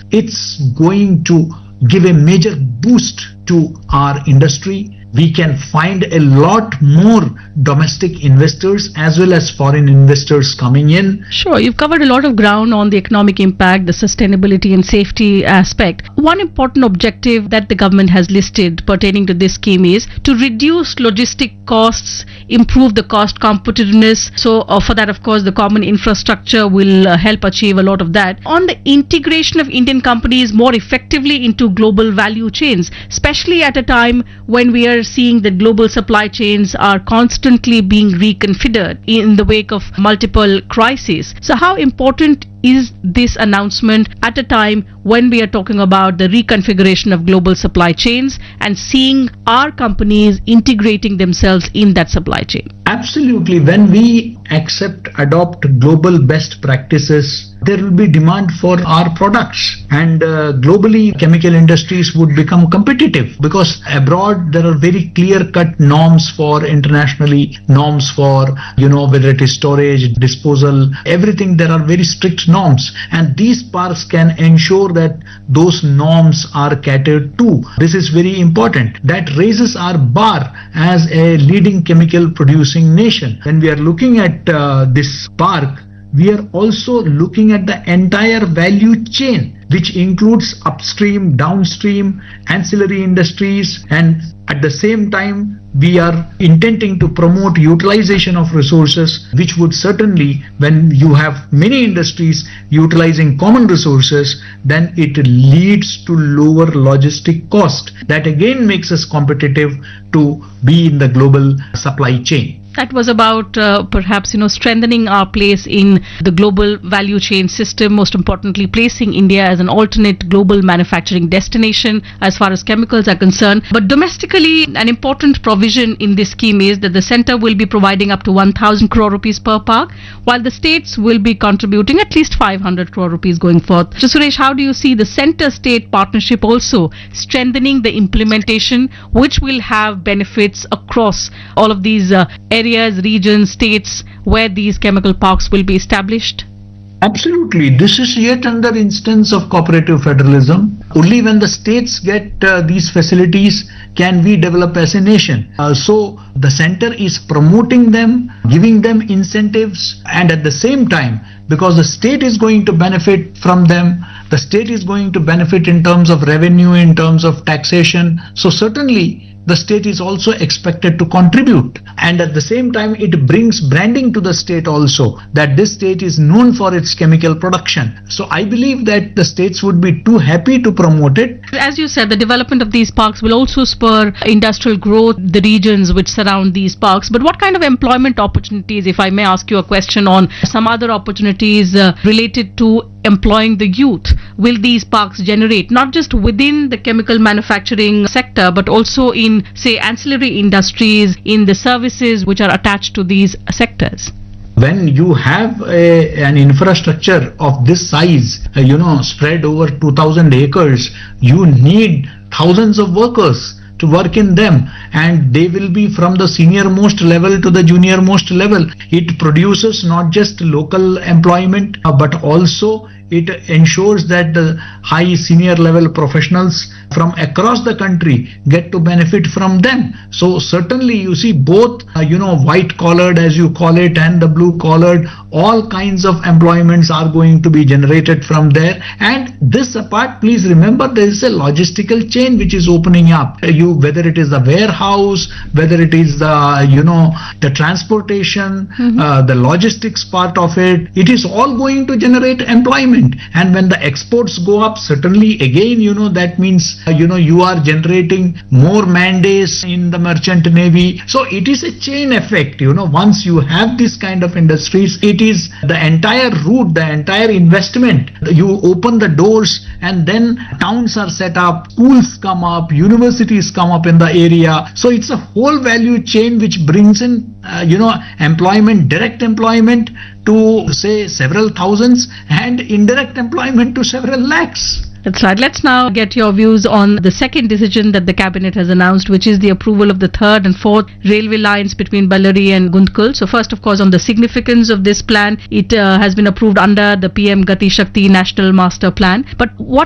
it's going to give a major boost to our industry. We can find a lot more domestic investors as well as foreign investors coming in. Sure, you've covered a lot of ground on the economic impact, the sustainability and safety aspect. One important objective that the government has listed pertaining to this scheme is to reduce logistic costs, improve the cost competitiveness. So for that, of course, the common infrastructure will help achieve a lot of that. On the integration of Indian companies more effectively into global value chains, especially at a time when we are seeing that global supply chains are constantly being reconfigured in the wake of multiple crises. So how important is this announcement at a time when we are talking about the reconfiguration of global supply chains and seeing our companies integrating themselves in that supply chain? Absolutely. When we adopt global best practices, there will be demand for our products, and globally chemical industries would become competitive, because abroad there are very clear-cut norms for internationally, norms for, whether it is storage, disposal, everything. There are very strict norms, and these parks can ensure that those norms are catered to. This is very important. That raises our bar as a leading chemical producing nation. When we are looking at this park, we are also looking at the entire value chain, which includes upstream, downstream, ancillary industries, and at the same time we are intending to promote utilization of resources, which would certainly, when you have many industries utilizing common resources, then it leads to lower logistic cost. That again makes us competitive to be in the global supply chain. That was about perhaps strengthening our place in the global value chain system, most importantly placing India as an alternate global manufacturing destination as far as chemicals are concerned. But domestically, an important provision in this scheme is that the centre will be providing up to 1,000 crore rupees per park, while the states will be contributing at least 500 crore rupees going forth. So Suresh, how do you see the centre-state partnership also strengthening the implementation, which will have benefits across all of these areas, regions, states where these chemical parks will be established? Absolutely. This is yet another instance of cooperative federalism. Only when the states get these facilities can we develop as a nation. So the center is promoting them, giving them incentives, and at the same time, because the state is going to benefit from them, the state is going to benefit in terms of revenue, in terms of taxation. So certainly the state is also expected to contribute, and at the same time it brings branding to the state also, that this state is known for its chemical production. So I believe that the states would be too happy to promote it. As you said, the development of these parks will also spur industrial growth, the regions which surround these parks. But what kind of employment opportunities, if I may ask you a question on some other opportunities related to employing the youth, will these parks generate, not just within the chemical manufacturing sector, but also in, say, ancillary industries, in the services which are attached to these sectors? When you have an infrastructure of this size, spread over 2,000 acres, you need thousands of workers to work in them, and they will be from the senior most level to the junior most level. It produces not just local employment, but also it ensures that the high senior level professionals from across the country get to benefit from them. So certainly you see both white collared, as you call it, and the blue collared, all kinds of employments are going to be generated from there. And this apart, please remember, there is a logistical chain which is opening up. Whether it is the warehouse, whether it is the transportation, the logistics part of it, it is all going to generate employment. And when the exports go up, certainly again that means you are generating more man days in the merchant navy. So it is a chain effect. Once you have this kind of industries, it is the entire route, the entire investment. You open the doors, and then towns are set up, schools come up, universities come up in the area. So it's a whole value chain which brings in employment, direct employment to say several thousands, and indirect employment to several lakhs. That's right. Let's now get your views on the second decision that the cabinet has announced, which is the approval of the third and fourth railway lines between Ballari and Gundkul. So first, of course, on the significance of this plan, it has been approved under the PM Gati Shakti National Master Plan. But what